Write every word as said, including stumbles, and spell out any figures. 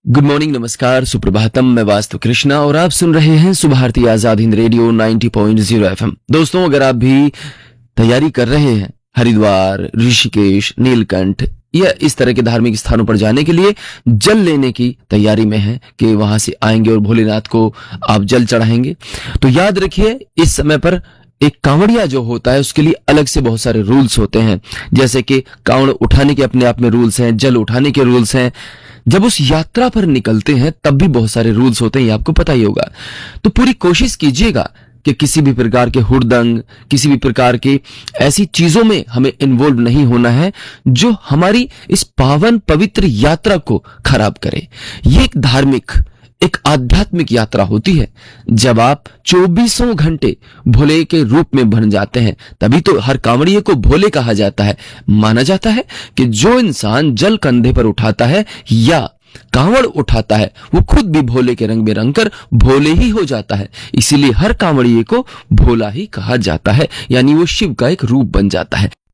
Good morning, नमस्कार, सुप्रभातम। मैं वास्तु कृष्णा और आप सुन रहे हैं सुबह भारती आजाद हिंद रेडियो नब्बे पॉइंट ज़ीरो एफएम। दोस्तों, अगर आप भी तैयारी कर रहे हैं हरिद्वार, ऋषिकेश, नीलकंठ या इस तरह के धार्मिक स्थानों पर जाने के लिए, जल लेने की तैयारी में हैं कि वहां से आएंगे और भोलेनाथ को आप जल चढ़ाएंगे, तो याद रखिए इस समय पर एक कांवड़िया जो होता है उसके लिए अलग से बहुत सारे रूल्स होते हैं। जैसे कि कांवड़ उठाने के अपने आप में रूल्स हैं, जल उठाने के रूल्स हैं। जब उस यात्रा पर निकलते हैं तब भी बहुत सारे रूल्स होते हैं, ये आपको पता ही होगा। तो पूरी कोशिश कीजिएगा कि किसी भी प्रकार के हुड़दंग, किसी भी प्रकार की ऐसी चीजों में हमें इन्वॉल्व नहीं होना है जो हमारी इस पावन पवित्र यात्रा को खराब करे। ये एक धार्मिक, एक आध्यात्मिक यात्रा होती है। जब आप चौबीसों घंटे भोले के रूप में बन जाते हैं, तभी तो हर कांवड़िए को भोले कहा जाता है। माना जाता है कि जो इंसान जल कंधे पर उठाता है या कांवड़ उठाता है, वो खुद भी भोले के रंग में रंगकर भोले ही हो जाता है। इसीलिए हर कांवड़िए को भोला ही कहा जाता है, यानी वो शिव का एक रूप बन जाता है।